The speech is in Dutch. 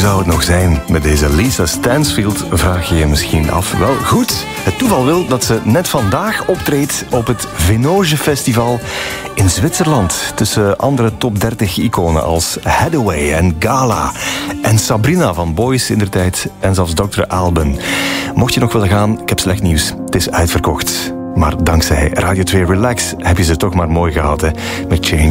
zou het nog zijn met deze Lisa Stansfield, vraag je je misschien af. Wel, goed. Het toeval wil dat ze net vandaag optreedt op het Venoge Festival in Zwitserland. Tussen andere top 30 iconen als Hathaway en Gala en Sabrina van Boys indertijd en zelfs Dr. Alban. Mocht je nog willen gaan, ik heb slecht nieuws. Het is uitverkocht. Maar dankzij Radio 2 Relax heb je ze toch maar mooi gehad, hè? Met Change.